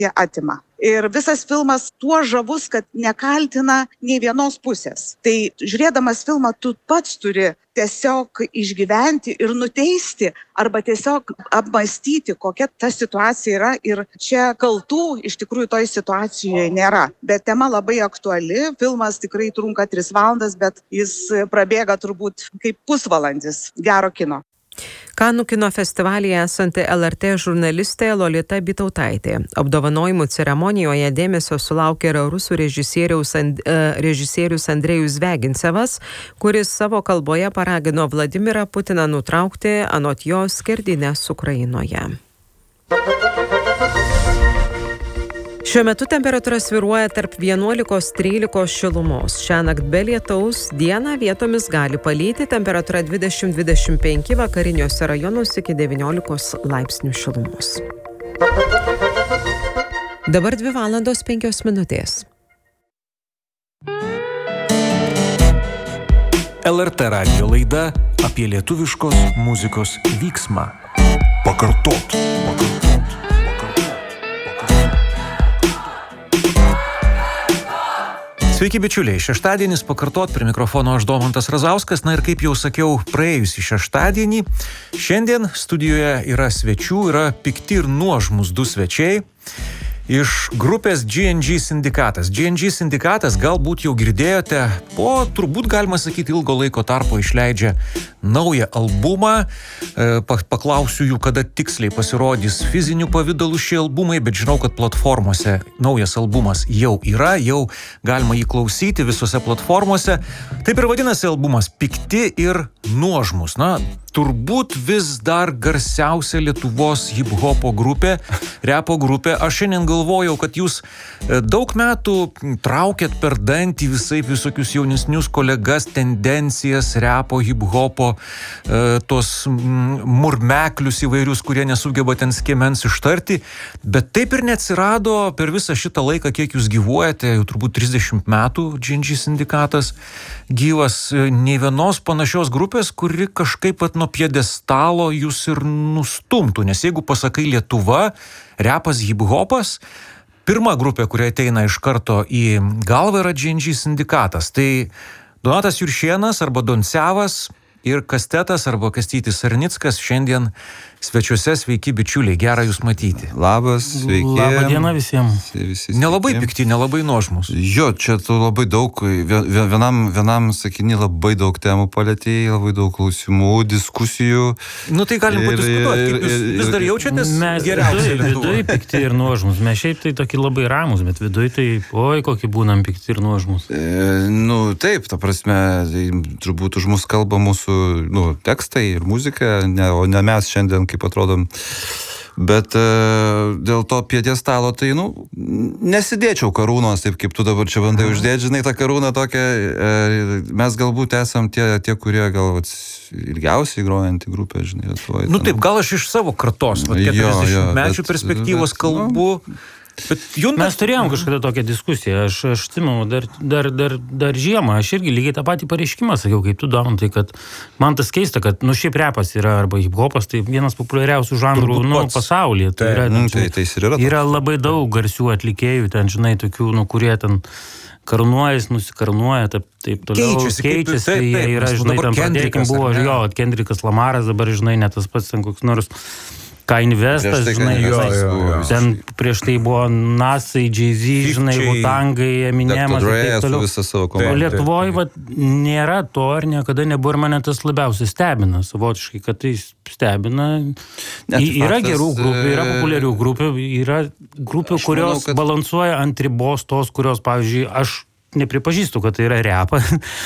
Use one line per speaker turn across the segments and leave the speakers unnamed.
jie atima. Ir visas filmas tuo žavus, kad nekaltina nei vienos pusės. Tai žiūrėdamas filmą, tu pats turi tiesiog išgyventi ir nuteisti, arba tiesiog apmąstyti, kokia ta situacija yra. Ir čia kaltų iš tikrųjų toj situacijoje nėra. Bet tema labai aktuali. Filmas tikrai trunka 3 valandas, bet jis prabėga turbūt kaip pusvalandis gero kino.
Kanų kino festivalyje esanti LRT žurnalistė Lolita Bytautaitė. Apdovanojimų ceremonijoje dėmesio sulaukė rusų režisierius Andrejus Zviagincevas, kuris savo kalboje paragino Vladimirą Putiną nutraukti anot jo skerdynės Ukrainoje. Šiuo metu temperatūra svyruoja tarp 11–13 šilumos. Šiąnakt be lietaus, dieną vietomis gali palyti, temperatūra 20–25, vakariniuose rajonuose iki 19 laipsnių šilumos. Dabar 2:05.
LRT radijo laida apie lietuviškos muzikos vyksmą. Pakartot. Sveiki bičiuliai, šeštadienis pakartot, prie mikrofono aš Domantas Razauskas. Na ir kaip jau sakiau, praėjusį šeštadienį, šiandien studijoje yra svečių, yra pikti ir nuožmus 2 svečiai iš grupės GNG Sindikatas. GNG Sindikatas, galbūt jau girdėjote, po turbūt galima sakyti ilgo laiko tarpo išleidžia naują albumą. Paklausiu jų, kada tiksliai pasirodys fizinių pavidalų šie albumai, bet žinau, kad platformose naujas albumas jau yra, jau galima jį klausyti visose platformose. Taip ir vadinasi albumas Pikti ir nuožmus. Na, turbūt vis dar garsiausia Lietuvos hip-hopo grupė, repo grupė. Aš šiandien galvojau, kad jūs daug metų traukėt per dantį visokius jaunesnius kolegas, tendencijas, repo, hip-hopo, tos murmeklius įvairius, kurie nesugeba ten skiemens ištarti, bet taip ir neatsirado per visą šitą laiką, kiek jūs gyvuojate, jau turbūt 30 metų GNG Sindikatas gyvas, nei vienos panašios grupės, kuri kažkaip nuo pjedestalo jūs ir nustumtų, nes jeigu pasakai Lietuva, repas, hip-hopas, pirma grupė, kuri ateina iš karto į galvą yra GNG Sindikatas. Tai Donatas Juršėnas arba Doncevas ir Kastetas arba Kastytis Sarnickas šiandien svečiuose. Sveiki bičiuliai, gera jūs matyti.
Labas, sveiki.
Labą dieną visiems.
Nelabai pikti, nelabai nuožmus.
Jo, čia tu labai daug, vienam sakiny labai daug temų palėtėjai, labai daug klausimų, diskusijų.
Nu tai galim padiskutuoti, kaip jūs vis dar jaučiatės geriausiai Lietuvoje.
Viduj pikti ir nuožmus. Mes šiaip tai tokie labai ramus, bet viduj tai, oi, kokį būnam pikti ir nuožmus.
Taip, ta prasme, turbūt už mus kalba mūsų tekstai ir muzika, o ne mes šiandien kaip atrodom. Bet dėl to pjedestalo, tai, nesidėčiau karūnos, taip kaip tu dabar čia bandai uždėti, žinai, tą karūną tokią. Mes galbūt esam tie kurie gal ilgiausiai grojantį grupę, žinai, Lietuvoje.
Taip, gal aš iš savo kartos, 40 mečių perspektyvos kalbu.
Mes turėjom kažkada tokią diskusiją, aš atsimenu, dar žiemą, aš irgi lygiai tą patį pareiškimą sakiau, kaip tu darom, tai kad man tas keista, kad šiaip repas yra arba hip-hopas, tai vienas populiariausių žanrų pasaulyje. Tai yra labai daug garsių atlikėjų, ten, žinai, tokių, kurie ten karūnuojas, nusikarūnuoja, taip toliau keičiasi, jie yra, žinai, tam pradėkim buvo, Kendrickas Lamaras, dabar, žinai, net tas pats ten koks nors Kanye Westas, žinai, ten prieš tai buvo Nasai, Jay-Z, žinai, Wu-Tangai, Eminemas ir taip toliau. O Lietuvoje nėra to ir niekada nebuvo, ir mane tas labiausiai stebina, savotiškai, kad tai stebina. Yra gerų grupių, yra populiarių grupių, yra grupių, kurios balansuoja ant ribos tos, kurios, pavyzdžiui, aš nepripažįstu, kad tai yra repa,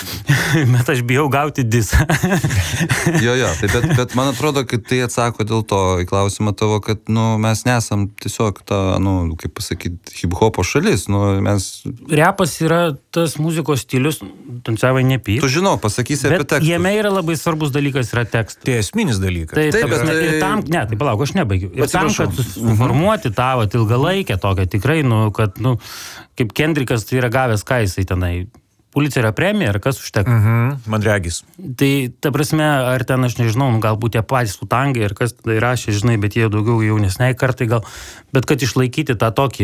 bet aš bijau gauti disą.
Bet man atrodo, kad tai atsako dėl to į klausimą tavo, kad mes nesam tiesiog ta, kaip pasakyti, hip-hopo šalis.
Repas yra tas muzikos stilius, Doncevai nepyk.
Tu žinau, pasakysi apie tekstus.
Bet jame yra labai svarbus dalykas, yra tekstas.
Tai esminis dalykas.
Ir tam, tai palauk, aš nebaigiu. Ir tam, kad suformuoti tą ilgalaikę tokią, tikrai, kad, kaip Kendrickas tai yra gavęs, ką jisai tenai, Pulitzerio premija, ar kas užteka?
Man regis.
Tai, ta prasme, ar ten, aš nežinau, galbūt tie patys Wu-Tangai, ar kas tada įrašė, žinai, bet jie daugiau jaunesniai kartai gal, bet kad išlaikyti tą tokį